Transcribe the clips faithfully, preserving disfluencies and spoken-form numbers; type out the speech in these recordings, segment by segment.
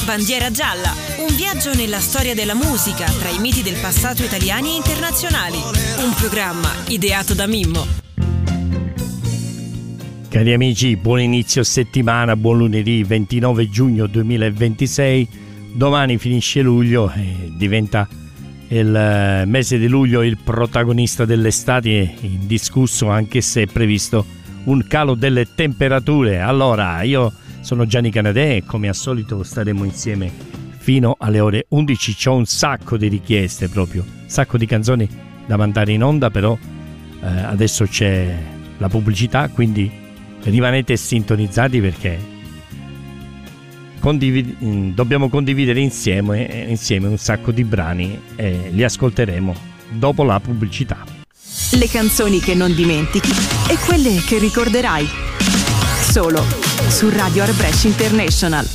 Bandiera gialla, un viaggio nella storia della musica tra i miti del passato italiani e internazionali. Un programma ideato da Mimmo. Cari amici, buon inizio settimana, buon lunedì ventinove giugno duemilaventisei. Domani finisce luglio e diventa il mese di luglio il protagonista dell'estate indiscusso, anche se è previsto un calo delle temperature. Allora, io sono Gianni Canadè e come al solito staremo insieme fino alle ore undici. C'ho un sacco di richieste, proprio un sacco di canzoni da mandare in onda, però eh, adesso c'è la pubblicità, quindi rimanete sintonizzati perché condivid- dobbiamo condividere insieme, insieme un sacco di brani e li ascolteremo dopo la pubblicità. Le canzoni che non dimentichi e quelle che ricorderai solo su Radio Art Brescia International.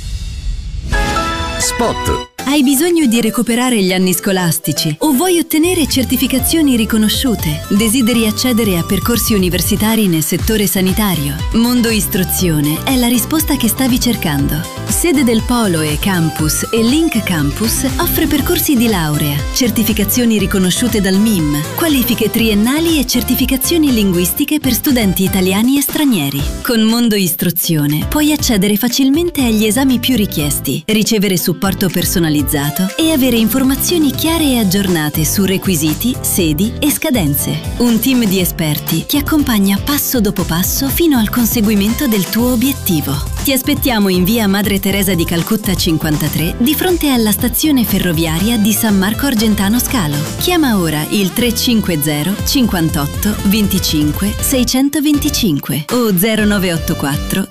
Spot. Hai bisogno di recuperare gli anni scolastici o vuoi ottenere certificazioni riconosciute? Desideri accedere a percorsi universitari nel settore sanitario? Mondo Istruzione è la risposta che stavi cercando. Sede del Polo e Campus e Link Campus offre percorsi di laurea, certificazioni riconosciute dal M I M, qualifiche triennali e certificazioni linguistiche per studenti italiani e stranieri. Con Mondo Istruzione puoi accedere facilmente agli esami più richiesti, ricevere supporto personalizzato e avere informazioni chiare e aggiornate su requisiti, sedi e scadenze. Un team di esperti ti accompagna passo dopo passo fino al conseguimento del tuo obiettivo. Ti aspettiamo in via Madre Teresa di Calcutta cinquantatré, di fronte alla stazione ferroviaria di San Marco Argentano Scalo. Chiama ora il tre cinque zero cinquantotto venticinque seicentoventicinque o zero nove otto quattro